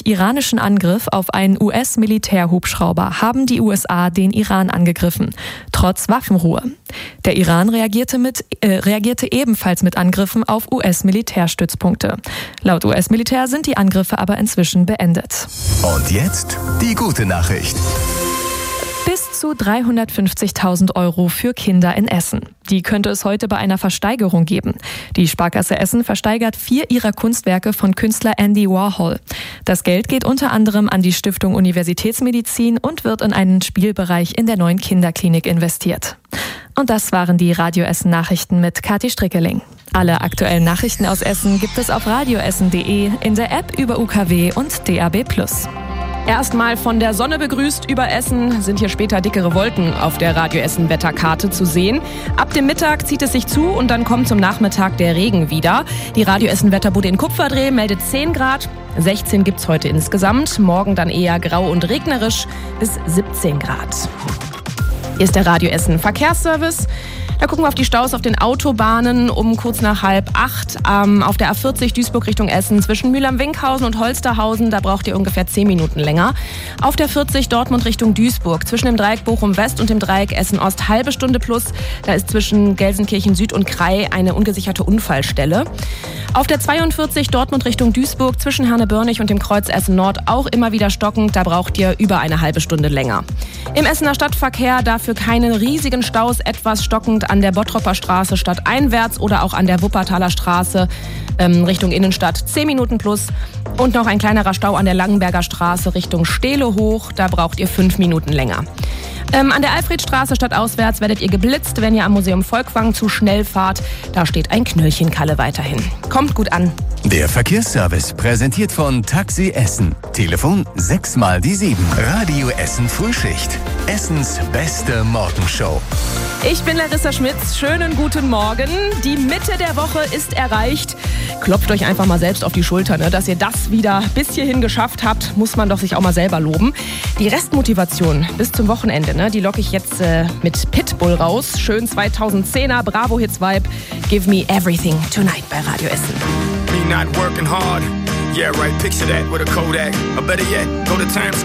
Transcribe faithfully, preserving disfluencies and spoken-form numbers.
iranischen Angriff auf einen U S-Militärhubschrauber haben die U S A den Iran angegriffen, trotz Waffenruhe. Der Iran reagierte, mit, äh, reagierte ebenfalls mit Angriffen auf U S-Militärstützpunkte. Laut U S-Militär sind die Angriffe aber inzwischen beendet. Und jetzt die gute Nachricht. Bis zu dreihundertfünfzigtausend Euro für Kinder in Essen. Die könnte es heute bei einer Versteigerung geben. Die Sparkasse Essen versteigert vier ihrer Kunstwerke von Künstler Andy Warhol. Das Geld geht unter anderem an die Stiftung Universitätsmedizin und wird in einen Spielbereich in der neuen Kinderklinik investiert. Und das waren die Radio Essen Nachrichten mit Kathi Strickeling. Alle aktuellen Nachrichten aus Essen gibt es auf radioessen punkt de, in der App über U K W und D A B plus. Erstmal von der Sonne begrüßt über Essen sind hier später dickere Wolken auf der Radio Essen Wetterkarte zu sehen. Ab dem Mittag zieht es sich zu und dann kommt zum Nachmittag der Regen wieder. Die Radio Essen Wetterbude in Kupferdreh meldet zehn Grad, sechzehn gibt's heute insgesamt. Morgen dann eher grau und regnerisch bis siebzehn Grad. Hier ist der Radio Essen Verkehrsservice. Da gucken wir auf die Staus auf den Autobahnen um kurz nach halb acht. Ähm, auf der A vierzig Duisburg Richtung Essen zwischen Mühlheim-Winkhausen und Holsterhausen, da braucht ihr ungefähr zehn Minuten länger. Auf der vierzig Dortmund Richtung Duisburg zwischen dem Dreieck Bochum West und dem Dreieck Essen Ost halbe Stunde plus. Da ist zwischen Gelsenkirchen Süd und Krei eine ungesicherte Unfallstelle. Auf der zweiundvierzig Dortmund Richtung Duisburg zwischen Herne-Börnig und dem Kreuz Essen Nord auch immer wieder stockend. Da braucht ihr über eine halbe Stunde länger. Im Essener Stadtverkehr dafür keine riesigen Staus, etwas stockend an der Bottropper Straße stadteinwärts oder auch an der Wuppertaler Straße ähm, Richtung Innenstadt zehn Minuten plus. Und noch ein kleinerer Stau an der Langenberger Straße Richtung Stehle hoch. Da braucht ihr fünf Minuten länger. Ähm, an der Alfredstraße stadtauswärts werdet ihr geblitzt, wenn ihr am Museum Volkwang zu schnell fahrt. Da steht ein Knöllchenkalle weiterhin. Kommt gut an. Der Verkehrsservice präsentiert von Taxi Essen. Telefon sechs mal die sieben. Radio Essen Frühschicht. Essens beste Morgenshow. Ich bin Larissa Schmitz. Schönen guten Morgen. Die Mitte der Woche ist erreicht. Klopft euch einfach mal selbst auf die Schulter, ne? Dass ihr das wieder bis hierhin geschafft habt, muss man doch sich auch mal selber loben. Die Restmotivation bis zum Wochenende, ne? Die locke ich jetzt äh, mit Pitbull raus. Schön zweitausendzehner Bravo Hits Vibe. Give me everything tonight bei Radio Essen. Me not working hard. Yeah, right. Picture that with a Kodak. Or better yet, go to Times Square.